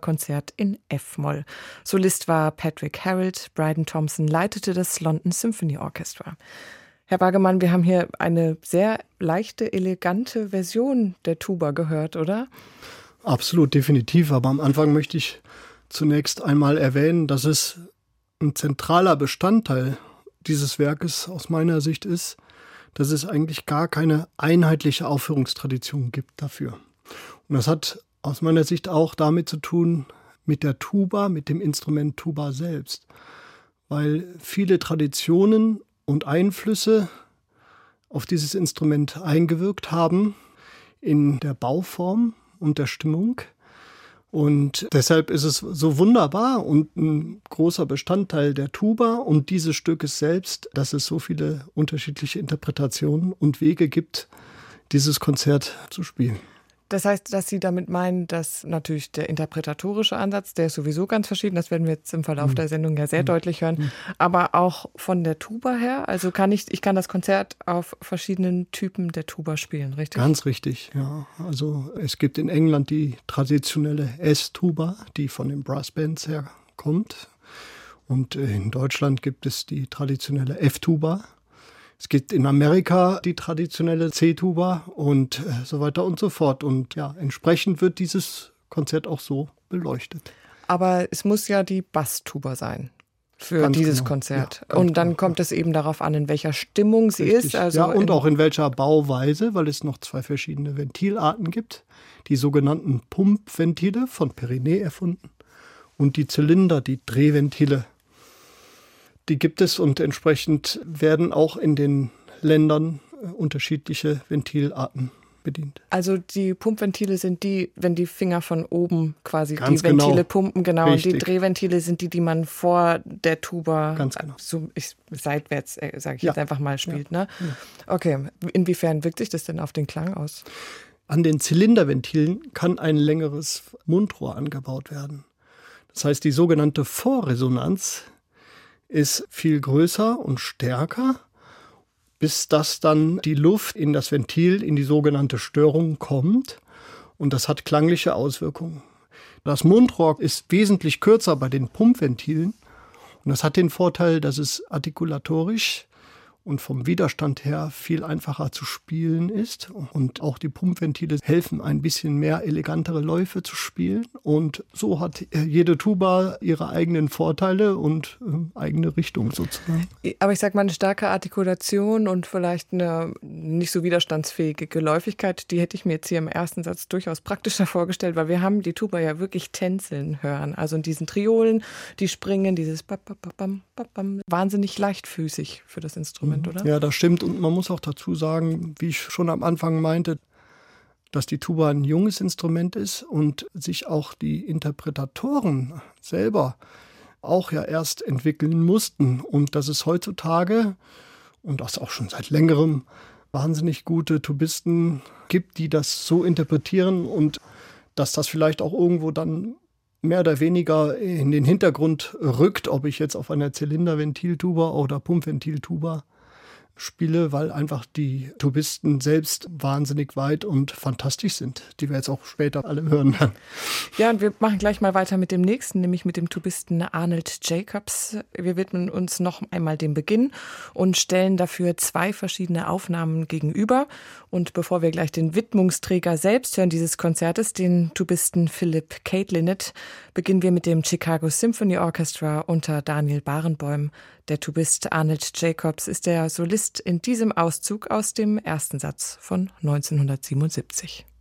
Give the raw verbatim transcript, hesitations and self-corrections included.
Tuba-Konzert in F-Moll. Solist war Patrick Harrold, Bryden Thompson leitete das London Symphony Orchestra. Herr Bargemann, wir haben hier eine sehr leichte, elegante Version der Tuba gehört, oder? Absolut, definitiv. Aber am Anfang möchte ich zunächst einmal erwähnen, dass es ein zentraler Bestandteil dieses Werkes aus meiner Sicht ist, dass es eigentlich gar keine einheitliche Aufführungstradition gibt dafür. Und das hat aus meiner Sicht auch damit zu tun mit der Tuba, mit dem Instrument Tuba selbst. Weil viele Traditionen und Einflüsse auf dieses Instrument eingewirkt haben in der Bauform und der Stimmung. Und deshalb ist es so wunderbar und ein großer Bestandteil der Tuba und dieses Stückes selbst, dass es so viele unterschiedliche Interpretationen und Wege gibt, dieses Konzert zu spielen. Das heißt, dass Sie damit meinen, dass natürlich der interpretatorische Ansatz, der ist sowieso ganz verschieden, das werden wir jetzt im Verlauf mhm. der Sendung ja sehr mhm. deutlich hören, mhm. aber auch von der Tuba her, also kann ich, ich kann das Konzert auf verschiedenen Typen der Tuba spielen, richtig? Ganz richtig, ja. Also es gibt in England die traditionelle S-Tuba, die von den Brassbands herkommt, und in Deutschland gibt es die traditionelle F-Tuba. Es gibt in Amerika die traditionelle C-Tuba und äh, so weiter und so fort. Und ja, entsprechend wird dieses Konzert auch so beleuchtet. Aber es muss ja die Basstuba sein für Ganz dieses genau. Konzert. Ja, und dann genau. kommt es eben darauf an, in welcher Stimmung sie Richtig. ist. Also ja, und in auch in welcher Bauweise, weil es noch zwei verschiedene Ventilarten gibt. Die sogenannten Pumpventile, von Perinet erfunden, und die Zylinder, die Drehventile. Die gibt es und entsprechend werden auch in den Ländern unterschiedliche Ventilarten bedient. Also die Pumpventile sind die, wenn die Finger von oben quasi Ganz die Ventile genau. pumpen, genau. Richtig. Und die Drehventile sind die, die man vor der Tuba Ganz genau. so, ich, seitwärts, äh, sage ich Ja. jetzt einfach mal, spielt. Ja. Ne? Okay, inwiefern wirkt sich das denn auf den Klang aus? An den Zylinderventilen kann ein längeres Mundrohr angebaut werden. Das heißt, die sogenannte Vorresonanz ist viel größer und stärker, bis dass dann die Luft in das Ventil, in die sogenannte Störung kommt. Und das hat klangliche Auswirkungen. Das Mundrohr ist wesentlich kürzer bei den Pumpventilen. Und das hat den Vorteil, dass es artikulatorisch und vom Widerstand her viel einfacher zu spielen ist. Und auch die Pumpventile helfen, ein bisschen mehr elegantere Läufe zu spielen. Und so hat jede Tuba ihre eigenen Vorteile und äh, eigene Richtung sozusagen. Aber ich sag mal, eine starke Artikulation und vielleicht eine nicht so widerstandsfähige Geläufigkeit, die hätte ich mir jetzt hier im ersten Satz durchaus praktischer vorgestellt, weil wir haben die Tuba ja wirklich tänzeln hören. Also in diesen Triolen, die springen, dieses Bam, Bam, Bam, Bam, wahnsinnig leichtfüßig für das Instrument. Oder? Ja, das stimmt. Und man muss auch dazu sagen, wie ich schon am Anfang meinte, dass die Tuba ein junges Instrument ist und sich auch die Interpretatoren selber auch ja erst entwickeln mussten. Und dass es heutzutage, und das auch schon seit längerem, wahnsinnig gute Tubisten gibt, die das so interpretieren, und dass das vielleicht auch irgendwo dann mehr oder weniger in den Hintergrund rückt, ob ich jetzt auf einer Zylinderventiltuba oder Pumpventiltuba spiele, weil einfach die Tubisten selbst wahnsinnig weit und fantastisch sind, die wir jetzt auch später alle hören werden. Ja, und wir machen gleich mal weiter mit dem nächsten, nämlich mit dem Tubisten Arnold Jacobs. Wir widmen uns noch einmal dem Beginn und stellen dafür zwei verschiedene Aufnahmen gegenüber. Und bevor wir gleich den Widmungsträger selbst hören dieses Konzertes, den Tubisten Philip Caitlinett, beginnen wir mit dem Chicago Symphony Orchestra unter Daniel Barenboim. Der Tubist Arnold Jacobs ist der Solist in diesem Auszug aus dem ersten Satz von neunzehnhundertsiebenundsiebzig.